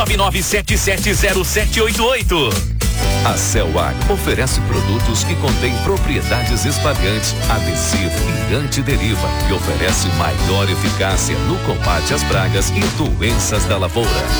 999770788. A Celag oferece produtos que contêm propriedades espalhantes, adesivo e antideriva e oferece maior eficácia no combate às pragas e doenças da lavoura.